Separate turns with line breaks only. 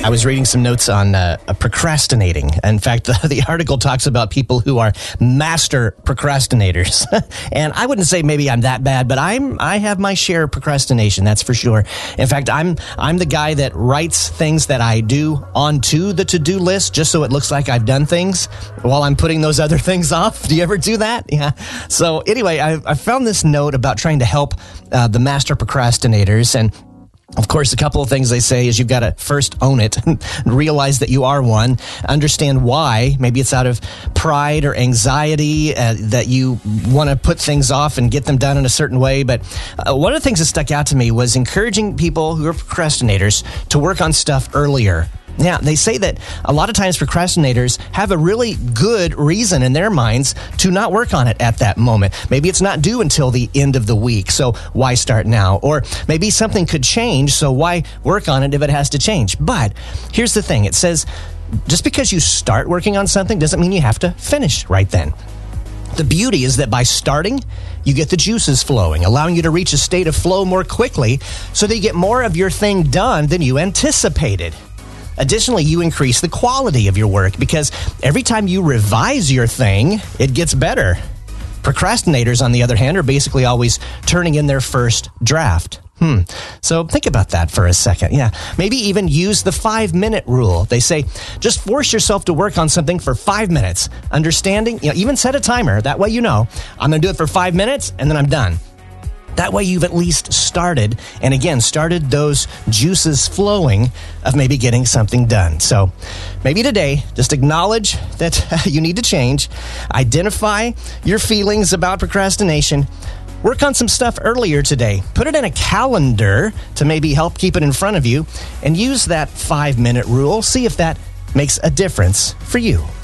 I was reading some notes on procrastinating. In fact, the article talks about people who are master procrastinators. And I wouldn't say maybe I'm that bad, but I have my share of procrastination, that's for sure. In fact, I'm the guy that writes things that I do onto the to-do list just so it looks like I've done things while I'm putting those other things off. Do you ever do that? Yeah. So anyway, I found this note about trying to help the master procrastinators. And of course, a couple of things they say is you've got to first own it and realize that you are one. Understand why. Maybe it's out of pride or anxiety that you want to put things off and get them done in a certain way. But one of the things that stuck out to me was encouraging people who are procrastinators to work on stuff earlier. Yeah, they say that a lot of times procrastinators have a really good reason in their minds to not work on it at that moment. Maybe it's not due until the end of the week, so why start now? Or maybe something could change, so why work on it if it has to change? But here's the thing. It says just because you start working on something doesn't mean you have to finish right then. The beauty is that by starting, you get the juices flowing, allowing you to reach a state of flow more quickly so that you get more of your thing done than you anticipated. Additionally, you increase the quality of your work because every time you revise your thing, it gets better. Procrastinators, on the other hand, are basically always turning in their first draft. So think about that for a second. Yeah, maybe even use the 5-minute rule. They say, just force yourself to work on something for 5 minutes. Understanding, even set a timer. That way you know, I'm going to do it for 5 minutes and then I'm done. That way you've at least started, and again, started those juices flowing of maybe getting something done. So maybe today, just acknowledge that you need to change, identify your feelings about procrastination, work on some stuff earlier today, put it in a calendar to maybe help keep it in front of you, and use that 5-minute rule. See if that makes a difference for you.